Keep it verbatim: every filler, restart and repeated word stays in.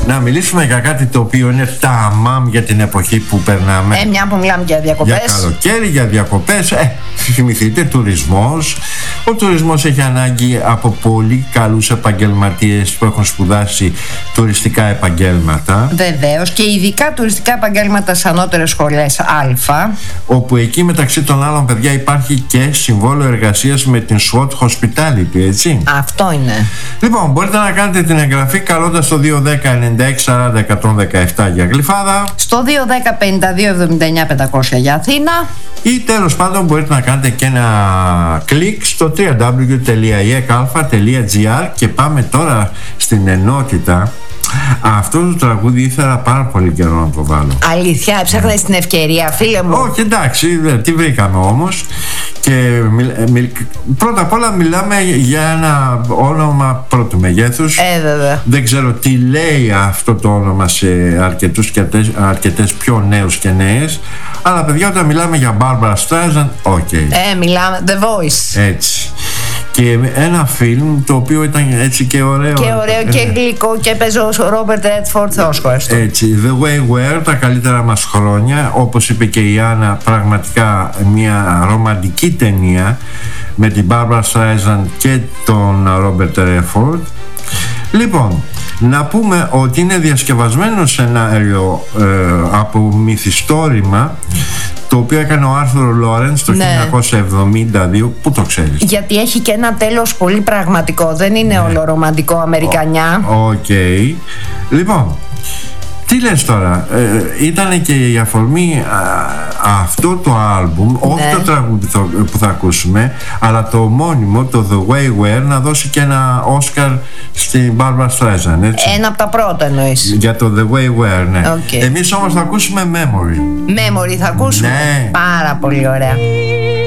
να μιλήσουμε για κάτι το οποίο είναι ταμάμ για την εποχή που περνάμε. Ε, μια που μιλάμε για διακοπές. Για καλοκαίρι, για διακοπές. Ε, θυμηθείτε, τουρισμός. Ο τουρισμός έχει ανάγκη από πολύ καλούς επαγγελματίες που έχουν σπουδάσει τουριστικά επαγγέλματα. Βεβαίως, και ειδικά τουριστικά επαγγέλματα σε ανώτερες σχολές Α. Όπου εκεί μεταξύ των άλλων, παιδιά, υπάρχει και συμβόλαιο εργασίας με την Swat Hospitality, έτσι. Αυτό είναι. Λοιπόν, μπορείτε να κάνετε την εγγραφή καλώντας το δύο ένα μηδέν ενενήντα έξι σαράντα εκατόν δεκαεπτά για Γλυφάδα, στο δύο ένα μηδέν πενήντα δύο εβδομήντα εννιά πεντακόσια για Αθήνα, ή τέλος πάντων μπορείτε να κάνετε και ένα κλικ στο double-u double-u double-u τελεία i e k a l p h a τελεία g r. Και πάμε τώρα στην ενότητα. Αυτό το τραγούδι ήθελα πάρα πολύ καιρό να το βάλω. Αλήθεια, έψαχνες την ευκαιρία, φίλε μου. Όχι, εντάξει, τι βρήκαμε όμως. Και μιλ, μιλ, πρώτα απ' όλα μιλάμε για ένα όνομα πρώτου μεγέθους. Ε, βέβαια. Δεν ξέρω τι λέει αυτό το όνομα σε αρκετούς και αρκετές, αρκετές πιο νέους και νέες. Αλλά παιδιά, όταν μιλάμε για Barbra Streisand, οκ. Okay. Ε, μιλάμε, The Voice. Έτσι. Και ένα φιλμ το οποίο ήταν έτσι και ωραίο. Και ωραίο ε, και γλυκό και παίζει ο Ρόμπερτ Ρέντφορντ. Έτσι, The Way We Were, τα καλύτερα μας χρόνια. Όπως είπε και η Άννα, πραγματικά μια ρομαντική ταινία με την Barbra Streisand και τον Ρόμπερτ Ρέντφορντ. Λοιπόν, να πούμε ότι είναι διασκευασμένο σενάριο ε, από μυθιστόρημα το οποίο έκανε ο Άρθουρ Λόρενς το ναι. χίλια εννιακόσια εβδομήντα δύο. Πού το ξέρεις? Γιατί έχει και ένα τέλος πολύ πραγματικό. Δεν είναι ναι. όλο ρομαντικό αμερικανιά. Οκ. Okay. Λοιπόν, τι λες τώρα, ε, ήταν και η αφορμή α, αυτό το άλμπουμ, ναι. όχι το τραγούδι που θα ακούσουμε, αλλά το ομώνυμο, το The Way We Were, να δώσει και ένα Όσκαρ στην Barbra Streisand, έτσι. Ένα από τα πρώτα εννοείς. Για το The Way We Were, ναι. Okay. Εμείς όμως θα ακούσουμε Memory. Memory θα ακούσουμε. Ναι. Πάρα πολύ ωραία.